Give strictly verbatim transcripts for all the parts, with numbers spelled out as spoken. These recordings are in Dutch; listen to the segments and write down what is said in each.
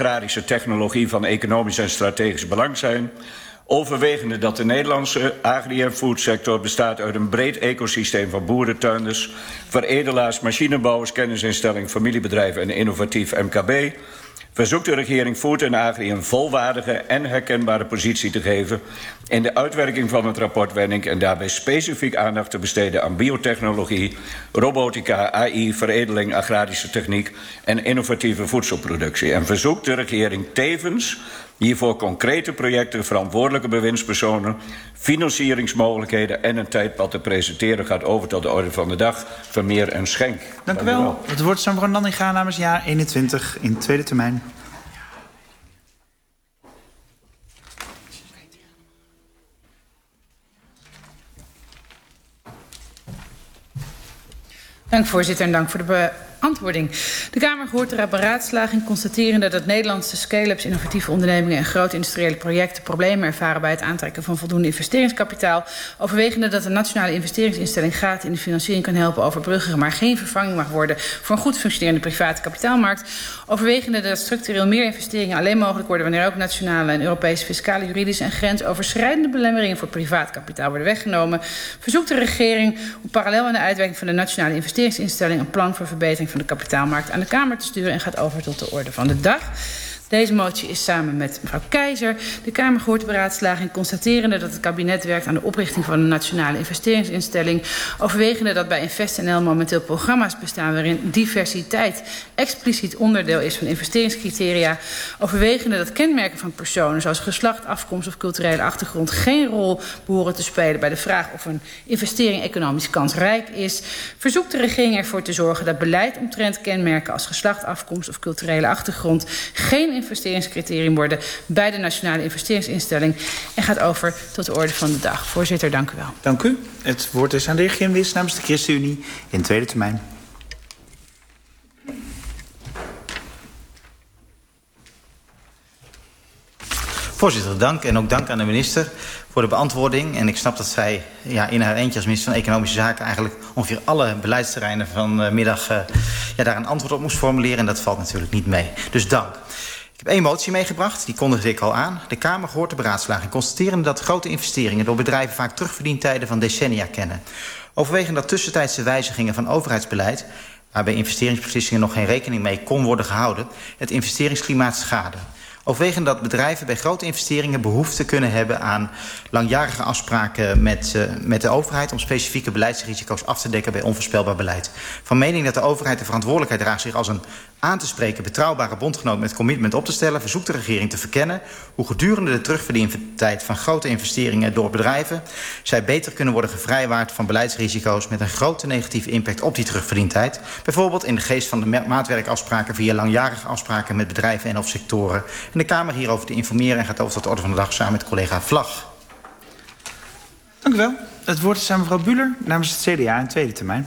agrarische technologie van economisch en strategisch belang zijn. Overwegende dat de Nederlandse agri- en foodsector bestaat uit een breed ecosysteem van boerentuinders, veredelaars, machinebouwers, kennisinstellingen, familiebedrijven en innovatief M K B. Verzoekt de regering Food en Agri een volwaardige en herkenbare positie te geven in de uitwerking van het rapport Wenning en daarbij specifiek aandacht te besteden aan biotechnologie, robotica, A I, veredeling, agrarische techniek en innovatieve voedselproductie. En verzoekt de regering tevens hiervoor concrete projecten, verantwoordelijke bewindspersonen, financieringsmogelijkheden en een tijdpad te presenteren. Gaat over tot de orde van de dag. Vermeer en Schenk. Dank, Dank u wel. wel. Het woord is aan mevrouw Nanninga namens jaar eenentwintig in tweede termijn. Dank voorzitter en dank voor de beantwoording. De Kamer hoort de beraadslaging constaterende dat Nederlandse scale-ups, innovatieve ondernemingen en grote industriële projecten problemen ervaren bij het aantrekken van voldoende investeringskapitaal. Overwegende dat de nationale investeringsinstelling gaat in de financiering kan helpen overbruggen, maar geen vervanging mag worden voor een goed functionerende private kapitaalmarkt. Overwegende dat structureel meer investeringen alleen mogelijk worden wanneer ook nationale en Europese fiscale, juridische en grensoverschrijdende belemmeringen voor privaat kapitaal worden weggenomen. Verzoekt de regering om parallel aan de uitwerking van de nationale investeringsinstelling een plan voor verbetering van de kapitaalmarkt aan de Kamer te sturen en gaat over tot de orde van de dag. Deze motie is samen met mevrouw Keizer. De Kamer gehoord de beraadslaging constaterende dat het kabinet werkt aan de oprichting van een nationale investeringsinstelling. Overwegende dat bij InvestNL momenteel programma's bestaan waarin diversiteit expliciet onderdeel is van investeringscriteria. Overwegende dat kenmerken van personen zoals geslacht, afkomst of culturele achtergrond geen rol behoren te spelen bij de vraag of een investering economisch kansrijk is. Verzoekt de regering ervoor te zorgen dat beleid omtrent kenmerken als geslacht, afkomst of culturele achtergrond geen investeringscriterium worden bij de nationale investeringsinstelling en gaat over tot de orde van de dag. Voorzitter, dank u wel. Dank u. Het woord is aan de heer Ginwis namens de ChristenUnie in tweede termijn. Voorzitter, dank en ook dank aan de minister voor de beantwoording. En ik snap dat zij ja, in haar eentje als minister van Economische Zaken eigenlijk ongeveer alle beleidsterreinen vanmiddag uh, ja, daar een antwoord op moest formuleren. En dat valt natuurlijk niet mee. Dus dank. Ik heb één motie meegebracht, die kondigde ik al aan. De Kamer gehoord de beraadslaging, constaterende dat grote investeringen door bedrijven vaak terugverdientijden van decennia kennen. Overwegend dat tussentijdse wijzigingen van overheidsbeleid, waarbij investeringsbeslissingen nog geen rekening mee kon worden gehouden, het investeringsklimaat schaden. Overwegend dat bedrijven bij grote investeringen behoefte kunnen hebben aan langjarige afspraken met, uh, met de overheid om specifieke beleidsrisico's af te dekken bij onvoorspelbaar beleid. Van mening dat de overheid de verantwoordelijkheid draagt zich als een aan te spreken betrouwbare bondgenoot met commitment op te stellen, verzoekt de regering te verkennen hoe gedurende de terugverdientijd van grote investeringen door bedrijven zij beter kunnen worden gevrijwaard van beleidsrisico's met een grote negatieve impact op die terugverdientijd. Bijvoorbeeld in de geest van de maatwerkafspraken via langjarige afspraken met bedrijven en of sectoren. En de Kamer hierover te informeren en gaat over tot de orde van de dag samen met collega Vlag. Dank u wel. Het woord is aan mevrouw Buhler namens het C D A in tweede termijn.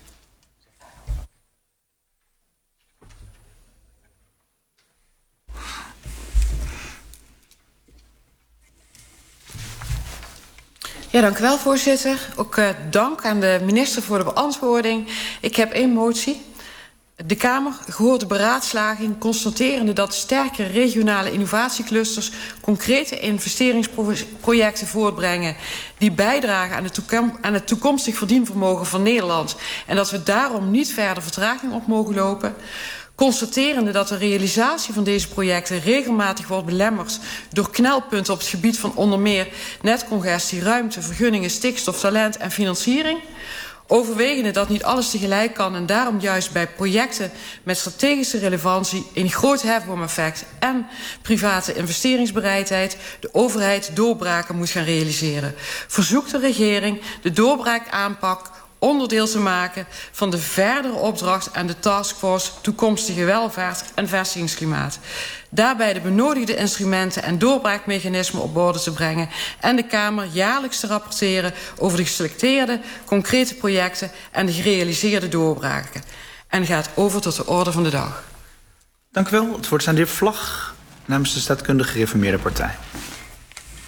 Ja, dank u wel, voorzitter. Ook uh, dank aan de minister voor de beantwoording. Ik heb één motie. De Kamer gehoord de beraadslaging constaterende dat sterke regionale innovatieclusters concrete investeringsprojecten voortbrengen die bijdragen aan, de toekom- aan het toekomstig verdienvermogen van Nederland en dat we daarom niet verder vertraging op mogen lopen. Constaterende dat de realisatie van deze projecten regelmatig wordt belemmerd door knelpunten op het gebied van onder meer netcongestie, ruimte, vergunningen, stikstof, talent en financiering. Overwegende dat niet alles tegelijk kan en daarom juist bij projecten met strategische relevantie, een groot hefboomeffect en private investeringsbereidheid de overheid doorbraken moet gaan realiseren. Verzoekt de regering de doorbraakaanpak onderdeel te maken van de verdere opdracht aan de taskforce toekomstige welvaart en vestigingsklimaat. Daarbij de benodigde instrumenten en doorbraakmechanismen op orde te brengen en de Kamer jaarlijks te rapporteren over de geselecteerde concrete projecten en de gerealiseerde doorbraken. En gaat over tot de orde van de dag. Dank u wel. Het woord is aan de heer Vlag namens de Staatkundige Gereformeerde Partij.